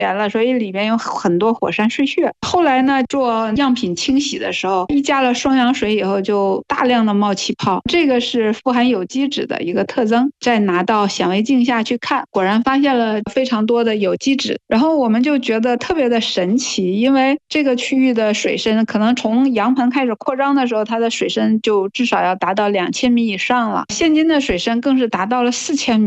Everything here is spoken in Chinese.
源了，所以里面有很多火山碎屑。后来呢，做样品清洗的时候，一加了双氧水以后，就大量的冒气泡，这个是富含有机质的一个特征。再拿到显微镜下去看，果然发现了非常多的有机质，然后我们就觉得特别的神奇，因为这个区域的水深可能从洋盆开始扩张的时候，它的水深就至少要达到2000米以上了，现今的水深更是达到了4000米。